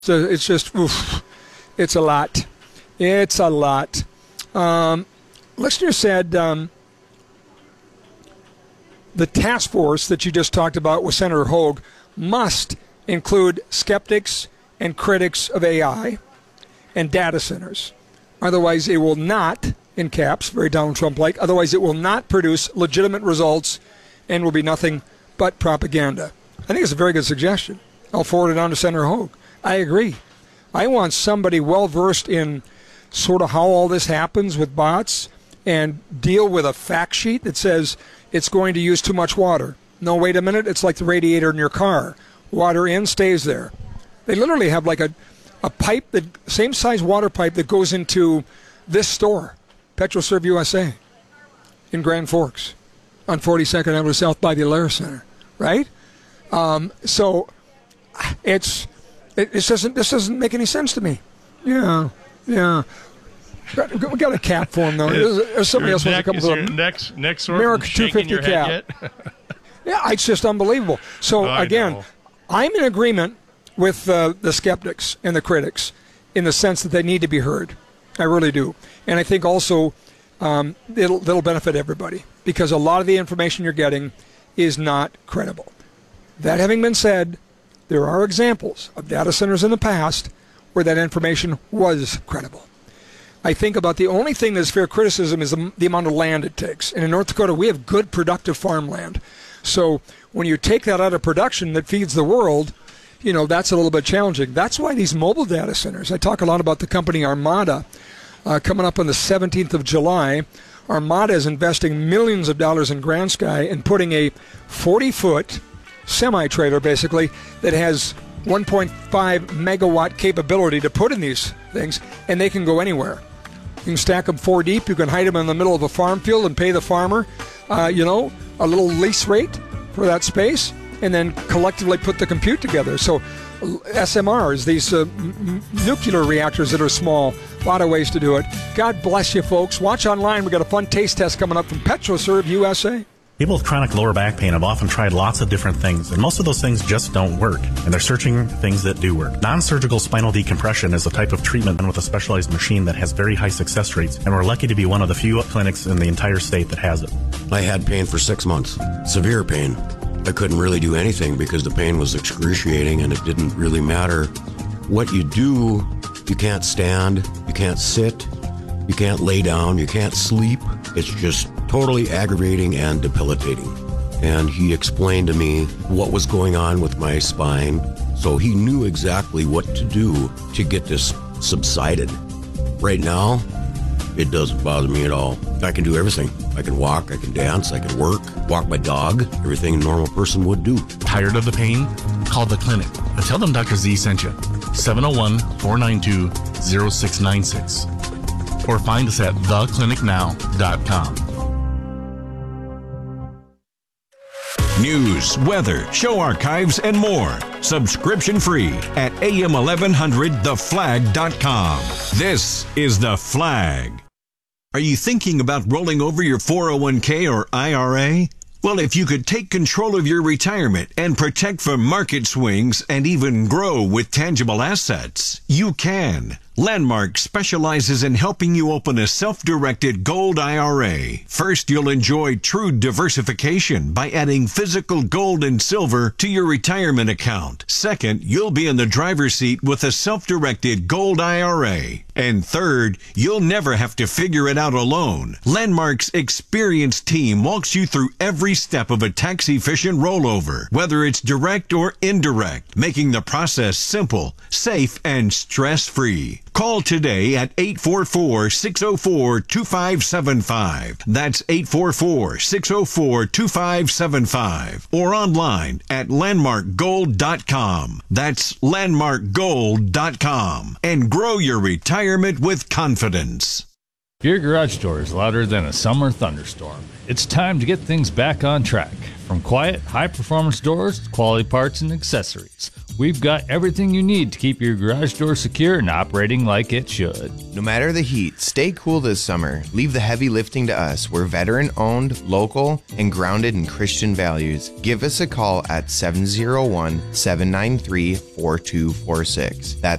So it's just, oof, it's a lot. It's a lot. Listener said the task force that you just talked about with Senator Hogue must include skeptics and critics of AI and data centers. Otherwise, it will not, in caps, very Donald Trump-like, otherwise it will not produce legitimate results and will be nothing but propaganda. I think it's a very good suggestion. I'll forward it on to Senator Hogue. I agree. I want somebody well-versed in sort of how all this happens with bots and deal with a fact sheet that says it's going to use too much water. No, wait a minute, it's like the radiator in your car. Water in, stays there. They literally have like a pipe, the same size water pipe that goes into this store, PetroServe USA, in Grand Forks, on 42nd Avenue South by the Alaris Center, right? So this doesn't make any sense to me. Yeah. We got a cap for him, though. Somebody else wants to come up with a next sort America 250 cap. Yeah, it's just unbelievable. So, again, I'm in agreement with the skeptics and the critics in the sense that they need to be heard. I really do. And I think also it'll benefit everybody because a lot of the information you're getting is not credible. That having been said, there are examples of data centers in the past where that information was credible. I think about the only thing that's fair criticism is the amount of land it takes. And in North Dakota, we have good productive farmland. So when you take that out of production that feeds the world, that's a little bit challenging. That's why these mobile data centers, I talk a lot about the company Armada, coming up on the 17th of July. Armada is investing millions of dollars in Grand Sky and putting a 40-foot semi-trailer, basically, that has 1.5 megawatt capability to put in these things, and they can go anywhere. You can stack them 4 deep. You can hide them in the middle of a farm field and pay the farmer, a little lease rate for that space, and then collectively put the compute together. So SMRs, these nuclear reactors that are small, a lot of ways to do it. God bless you, folks. Watch online. We've got a fun taste test coming up from PetroServe USA. People with chronic lower back pain have often tried lots of different things, and most of those things just don't work, and they're searching things that do work. Non-surgical spinal decompression is a type of treatment done with a specialized machine that has very high success rates, and we're lucky to be one of the few clinics in the entire state that has it. I had pain for 6 months, severe pain. I couldn't really do anything because the pain was excruciating, and it didn't really matter what you do. You can't stand, you can't sit, you can't lay down, you can't sleep. It's just totally aggravating and debilitating. And he explained to me what was going on with my spine, so he knew exactly what to do to get this subsided. Right now, it doesn't bother me at all. I can do everything. I can walk, I can dance, I can work, walk my dog, everything a normal person would do. Tired of the pain? Call the clinic and tell them Dr. Z sent you. 701-492-0696. Or find us at theclinicnow.com. News, weather, show archives, and more. Subscription free at AM1100theflag.com. This is The Flag. Are you thinking about rolling over your 401k or IRA? Well, if you could take control of your retirement and protect from market swings and even grow with tangible assets, you can. Landmark specializes in helping you open a self-directed gold IRA. First, you'll enjoy true diversification by adding physical gold and silver to your retirement account. Second, you'll be in the driver's seat with a self-directed gold IRA. And third, you'll never have to figure it out alone. Landmark's experienced team walks you through every step of a tax-efficient rollover, whether it's direct or indirect, making the process simple, safe, and stress-free. Call today at 844-604-2575. That's 844-604-2575. Or online at landmarkgold.com. That's landmarkgold.com. And grow your retirement with confidence. Your garage door is louder than a summer thunderstorm. It's time to get things back on track. From quiet, high-performance doors to quality parts and accessories, We've got everything you need to keep your garage door secure and operating like it should. No matter the heat, stay cool this summer. Leave the heavy lifting to us. We're veteran-owned, local, and grounded in Christian values. Give us a call at 701-793-4246. That's